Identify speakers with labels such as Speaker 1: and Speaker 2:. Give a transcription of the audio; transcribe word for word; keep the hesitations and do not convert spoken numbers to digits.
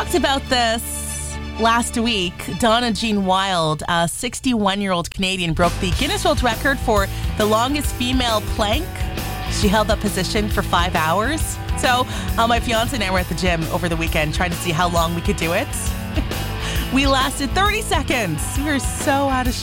Speaker 1: talked about this last week. Donna Jean Wild, a sixty-one-year-old Canadian, broke the Guinness World Record for the longest female plank. She held that position for five hours. So uh, my fiance and I were at the gym over the weekend trying to see how long we could do it. We lasted thirty seconds. We were so out of